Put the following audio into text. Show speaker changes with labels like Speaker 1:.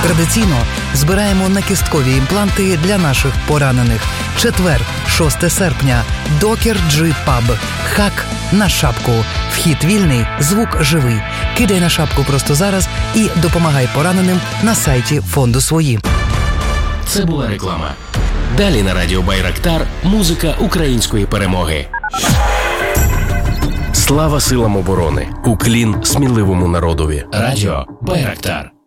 Speaker 1: Традиційно збираємо накісткові імпланти для наших поранених. Четвер, 6 серпня. Докер Джи Паб. Хак на шапку. Вхід вільний, звук живий. Кидай на шапку просто зараз і допомагай пораненим на сайті фонду «Свої».
Speaker 2: Це була реклама. Далі на радіо Байрактар музика української перемоги. Слава силам оборони! Уклін сміливому народові. Радіо Байрактар.